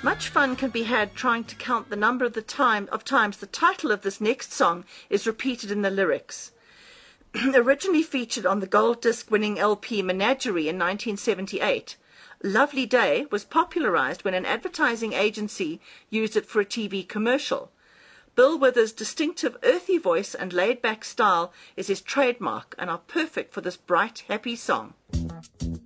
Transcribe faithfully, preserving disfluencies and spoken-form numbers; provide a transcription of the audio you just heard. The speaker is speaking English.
Much fun can be had trying to count the number of the time of times the title of this next song is repeated in the lyrics. Originally featured on the gold disc winning L P Menagerie in nineteen seventy-eight, Lovely Day was popularized when an advertising agency used it for a T V commercial. Bill Withers' distinctive earthy voice and laid-back style is his trademark and are perfect for this bright, happy song.